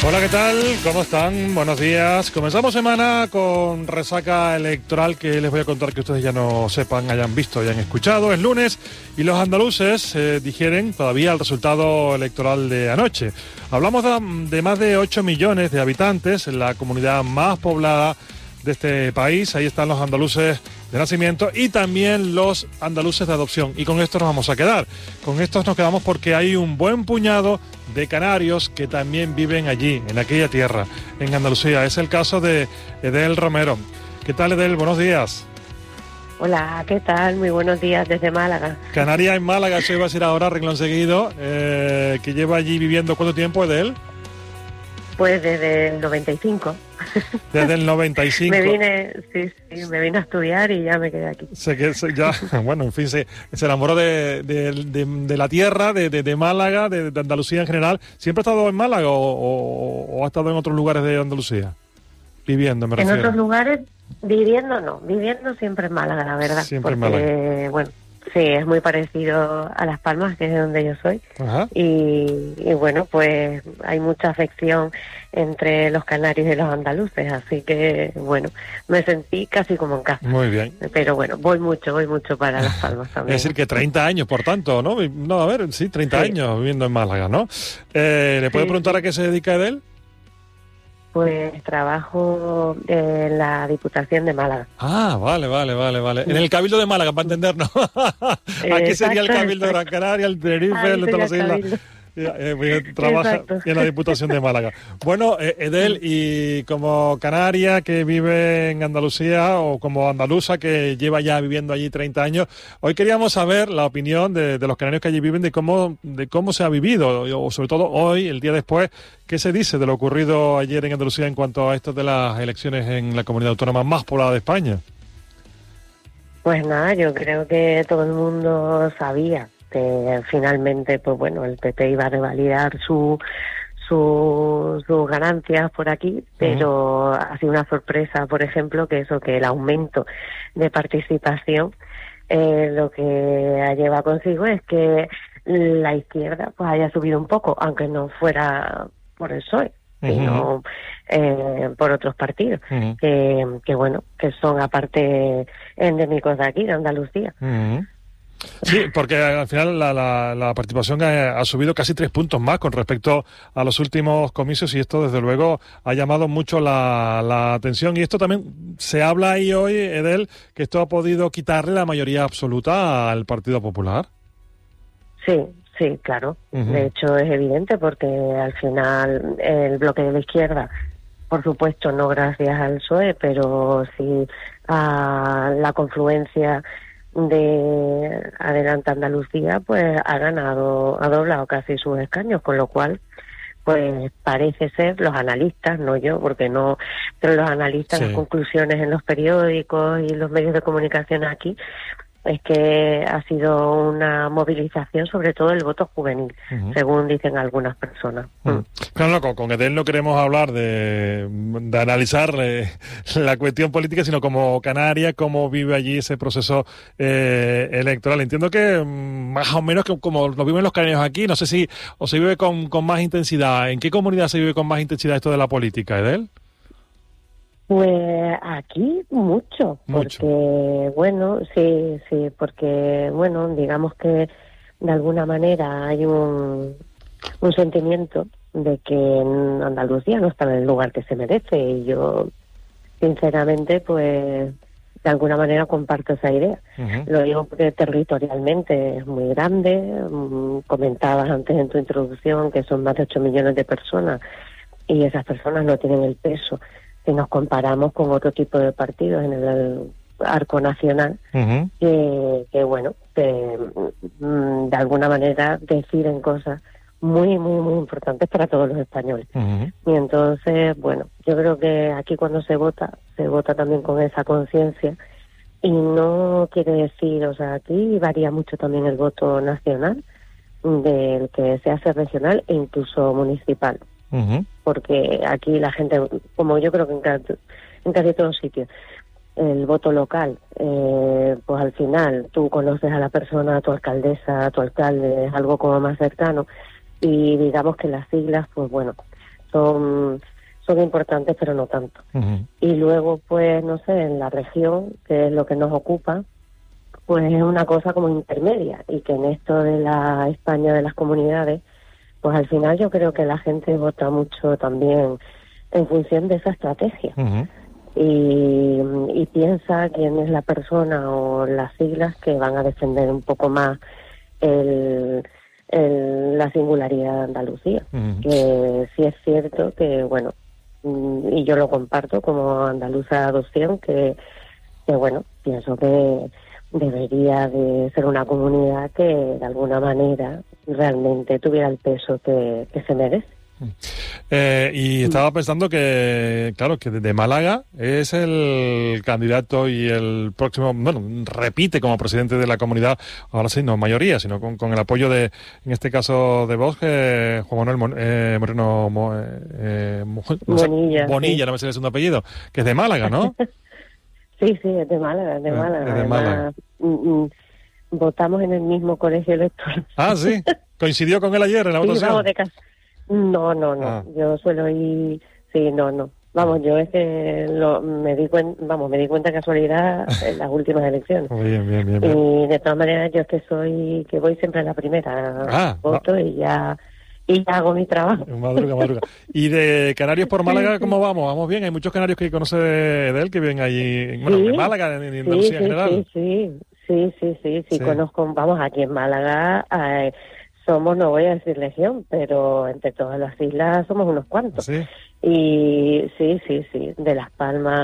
Hola, ¿qué tal? ¿Cómo están? Buenos días. Comenzamos semana con resaca electoral que les voy a contar que ustedes ya no sepan, hayan visto, hayan escuchado. Es lunes y los andaluces digieren todavía el resultado electoral de anoche. Hablamos de más de 8 millones de habitantes, la comunidad más poblada de este país. Ahí están los andaluces de nacimiento y también los andaluces de adopción. Y con esto nos vamos a quedar. Con estos nos quedamos porque hay un buen puñado de canarios que también viven allí, en aquella tierra, en Andalucía. Es el caso de Edel Romero. ¿Qué tal, Edel? Buenos días. Hola, ¿qué tal? Muy buenos días desde Málaga. Canaria en Málaga, eso iba a decir ahora, renglón seguido. Que lleva allí viviendo, ¿cuánto tiempo, Edel? Pues desde el 95. Desde el 95. me vine a estudiar y ya me quedé aquí. Bueno, en fin, se enamoró de la tierra, de Málaga, de Andalucía en general. ¿Siempre ha estado en Málaga o ha estado en otros lugares de Andalucía? Viviendo, me refiero. En otros lugares, viviendo siempre en Málaga, la verdad. Siempre porque, en Málaga. Bueno, sí, es muy parecido a Las Palmas, que es de donde yo soy. Ajá. Y bueno, pues hay mucha afección entre los canarios y los andaluces, así que bueno, me sentí casi como en casa. Muy bien. Pero bueno, voy mucho para Las Palmas también. Es decir, que 30 años, por tanto, ¿no? No, a ver, sí, 30 años viviendo en Málaga, ¿no? ¿Le puede preguntar a qué se dedica Edel? Pues trabajo en la Diputación de Málaga. Ah, vale. En el Cabildo de Málaga, para entendernos. Aquí sería el Cabildo de Gran Canaria, el Tenerife, el de todas las islas. Trabaja en la Diputación de Málaga. Bueno, Edel, y como canaria que vive en Andalucía o como andaluza que lleva ya viviendo allí 30 años, hoy queríamos saber la opinión de los canarios que allí viven de cómo se ha vivido, o sobre todo hoy, el día después, qué se dice de lo ocurrido ayer en Andalucía en cuanto a esto de las elecciones en la comunidad autónoma más poblada de España. Pues nada, yo creo que todo el mundo sabía que finalmente, pues bueno, el PP iba a revalidar sus ganancias por aquí, pero ha sido una sorpresa, por ejemplo, que el aumento de participación lo que lleva consigo es que la izquierda pues haya subido un poco, aunque no fuera por el PSOE, sino por otros partidos, que bueno, que son aparte endémicos de aquí, de Andalucía. Sí, porque al final la participación ha subido casi 3 puntos más con respecto a los últimos comicios y esto desde luego ha llamado mucho la atención y esto también se habla ahí hoy, Edel, que esto ha podido quitarle la mayoría absoluta al Partido Popular. Sí, claro. De hecho es evidente porque al final el bloque de la izquierda, por supuesto no gracias al PSOE, pero sí a la confluencia de Adelante Andalucía, pues ha doblado casi sus escaños, con lo cual pues parece ser, los analistas, no yo, porque no, pero los analistas, las conclusiones en los periódicos y los medios de comunicación aquí, es que ha sido una movilización, sobre todo el voto juvenil, según dicen algunas personas. Claro, con Edel no queremos hablar de analizar la cuestión política, sino como canaria, cómo vive allí ese proceso electoral. Entiendo que más o menos como lo viven los canarios aquí, no sé si o se vive con más intensidad. ¿En qué comunidad se vive con más intensidad esto de la política, Edel? Pues aquí mucho, porque bueno, sí, porque bueno, digamos que de alguna manera hay un sentimiento de que en Andalucía no está en el lugar que se merece y yo sinceramente pues de alguna manera comparto esa idea. Lo digo porque territorialmente es muy grande, comentabas antes en tu introducción que son más de 8 millones de personas y esas personas no tienen el peso si nos comparamos con otro tipo de partidos en el arco nacional, que bueno, que de alguna manera deciden cosas muy importantes para todos los españoles. Y entonces, bueno, yo creo que aquí cuando se vota también con esa conciencia y no quiere decir, o sea, aquí varía mucho también el voto nacional del que se hace regional e incluso municipal. Porque aquí la gente, como yo creo que en casi todos sitios, el voto local, pues al final tú conoces a la persona, a tu alcaldesa, a tu alcalde, es algo como más cercano, y digamos que las siglas, pues bueno, son importantes, pero no tanto. Y luego, pues, no sé, en la región, que es lo que nos ocupa, pues es una cosa como intermedia, y que en esto de la España de las comunidades, pues al final yo creo que la gente vota mucho también en función de esa estrategia. Y piensa quién es la persona o las siglas que van a defender un poco más la singularidad de Andalucía. Que sí es cierto que, bueno, y yo lo comparto como andaluza de adopción, que bueno, pienso que debería de ser una comunidad que de alguna manera realmente tuviera el peso que se merece. Y estaba pensando que, claro, que de Málaga es el candidato y el próximo, bueno, repite como presidente de la comunidad, ahora sí, no mayoría, sino con el apoyo de, en este caso, de Vox, Juan Manuel Moreno Bonilla, no me sé el segundo apellido, que es de Málaga, ¿no? Sí, es de Málaga, Es de Málaga. Votamos en el mismo colegio electoral. Ah, sí. ¿Coincidió con él ayer en la votación? Vamos de casa. No. Yo suelo ir... Sí, no. Vamos, yo es que me di cuenta de casualidad en las últimas elecciones. Bien. Y de todas maneras yo es que voy siempre a la primera. Voto y ya hago mi trabajo. Madruga. ¿Y de Canarios por Málaga cómo vamos? ¿Vamos bien? Hay muchos canarios que conoce de él que viven allí, bueno, de Málaga, en Andalucía en general. Sí, conozco. Vamos, aquí en Málaga somos, no voy a decir legión, pero entre todas las islas somos unos cuantos. ¿Sí? Y sí, de Las Palmas